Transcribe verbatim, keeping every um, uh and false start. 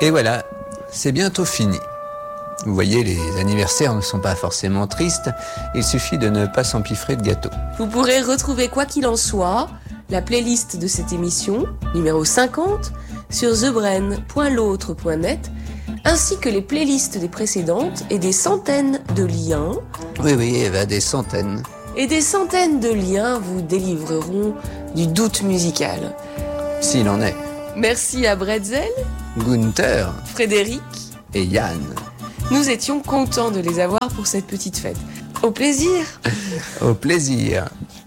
Et voilà, c'est bientôt fini. Vous voyez, les anniversaires ne sont pas forcément tristes, il suffit de ne pas s'empiffrer de gâteaux. Vous pourrez retrouver quoi qu'il en soit, la playlist de cette émission, numéro cinquante, sur the brain point l'autre point net, ainsi que les playlists des précédentes et des centaines de liens. Oui, oui, Eva, des centaines. Et des centaines de liens vous délivreront du doute musical. S'il en est. Merci à Bretzel, Gunther, Frédéric et Yann. Nous étions contents de les avoir pour cette petite fête. Au plaisir. Au plaisir.